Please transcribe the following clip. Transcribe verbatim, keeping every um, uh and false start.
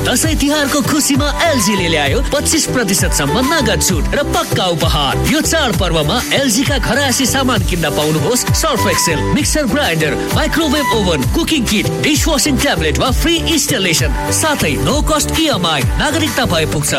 दशैं तिहारको खुसीमा एलजीले ल्यायो पच्चीस प्रतिशत सम्म नगद छुट र पक्का उपहार। यो चाड पर्वमा एलजी का घरायसी सामान किन्न पाउनुहोस् Surf Excel, mixer grinder, microwave oven, cooking किट, डिशवासिङ ट्याब्लेट वा फ्री इन्स्टलेसन, साथै नो कस्ट इएमआई। नागरिकता भए पुग्छ।